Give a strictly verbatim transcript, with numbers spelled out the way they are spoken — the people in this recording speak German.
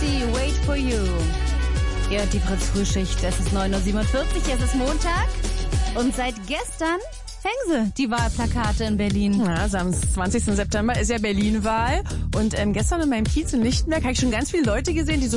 C, Wait for You. Ihr hört die Fritz-Frühschicht, es ist neun Uhr siebenundvierzig, es ist Montag. Und seit gestern hängen sie, die Wahlplakate in Berlin. Ja, also am zwanzigsten September ist ja Berlin-Wahl. Und ähm, gestern in meinem Kiez in Lichtenberg habe ich schon ganz viele Leute gesehen, die so